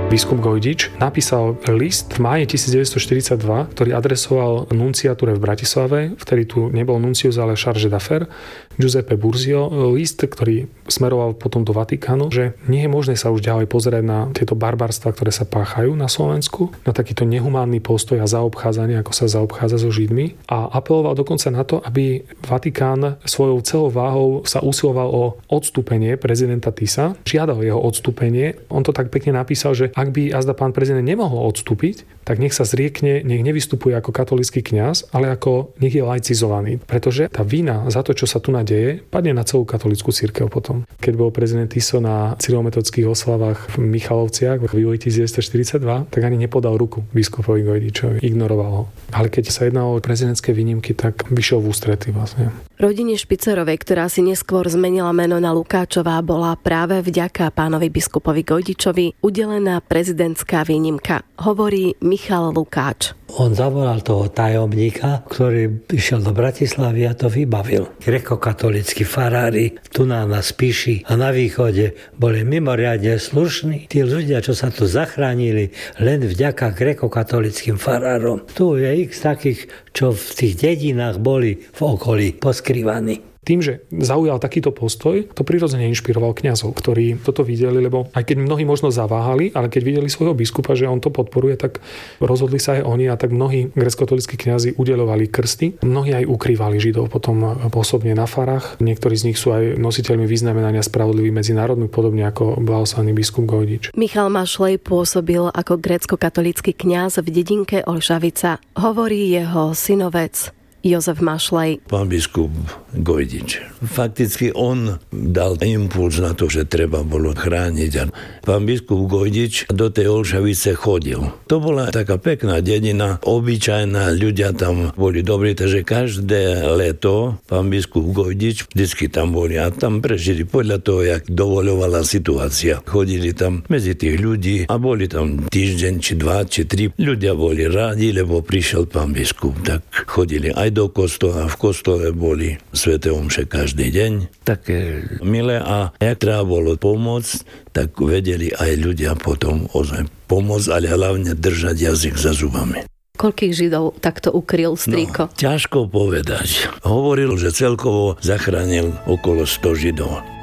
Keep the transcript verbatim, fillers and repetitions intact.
Biskup Gojdič napísal list v máji devätnásťstoštyridsaťdva, ktorý adresoval nunciatúre v Bratislave, vtedy tu nebol nuncius, ale charge d'affaires, Giuseppe Burzio. List, ktorý smeroval potom do Vatikánu, že nie je možné sa už ďalej pozerať na tieto barbarstvá, ktoré sa páchajú na Slovensku, na takýto nehumánny postoj a zaobchádzanie, ako sa zaobchádza so Židmi, a apeloval dokonca na to, aby Vatikán svojou celou váhou sa usiloval o odstúpenie prezidenta Tisa, žiadal jeho odstúpenie. On to tak pekne napísal, že ak by azda pán prezident nemohol odstúpiť, tak nech sa zriekne, nech nevystupuje ako katolícky kňaz, ale ako nech je laicizovaný. Pretože tá vina za to, čo sa tu nadeje, padne na celú katolícku cirkev potom. Keď bol prezident Tiso na cyrilometodských oslavách v Michalovciach v júli devätnásťstoštyridsaťdva, tak ani nepodal ruku biskupovi Gojdičovi, ignoroval ho. Ale keď sa jednalo o prezidentské výnimky, tak vyšiel v ústrety vlastne. Rodine Špicerovej, ktorá si neskôr zmenila meno na Lukáčová, bola práve vďaka pánovi biskupovi Gojdičovi udelená prezidentská výnimka, hovorí Michal Lukáč. On zavolal toho tajomníka, ktorý išiel do Bratislavy a to vybavil. Grekokatolícki farári tu na nás Spiši a na východe boli mimoriadne slušní. Tí ľudia, čo sa tu zachránili len vďaka grekokatolíckym farárom. Tu je x takých, čo v tých dedinách boli v okolí poskrývaní. Tým, že zaujal takýto postoj, to prirodzene inšpiroval kňazov, ktorí toto videli, lebo aj keď mnohí možno zaváhali, ale keď videli svojho biskupa, že on to podporuje, tak rozhodli sa aj oni a tak mnohí gréckokatolícki kňazi udeľovali krsty. Mnohí aj ukrývali Židov potom osobne na farách. Niektorí z nich sú aj nositeľmi vyznamenania Spravodlivý medzinárodný, podobne ako blahoslavený biskup Gojdič. Michal Mašlej pôsobil ako gréckokatolícky kňaz v dedinke Olšavica. Hovorí jeho synovec Jozef Mašlej. Pán biskup Gojdič. Fakticky on dal impuls na to, že treba bolo chrániť. A pán biskup Gojdič do tej Olšavice chodil. To bola taká pekná dedina, obyčajná, ľudia tam boli dobrí, takže každé leto pán biskup Gojdič vždycky tam boli a tam prežili podľa toho, jak dovoľovala situácia. Chodili tam medzi tých ľudí a boli tam týždeň, či dva, či tri. Ľudia boli rádi, lebo prišiel pán biskup. Tak chodili aj do kostola, v kostole boli sväté omše každý deň. Také milé a jak treba bolo pomôcť, tak vedeli aj ľudia potom ozaj pomôcť, ale hlavne držať jazyk za zubami. Koľkých Židov takto ukryl strýko? No, ťažko povedať. Hovoril, že celkovo zachránil okolo sto Židov.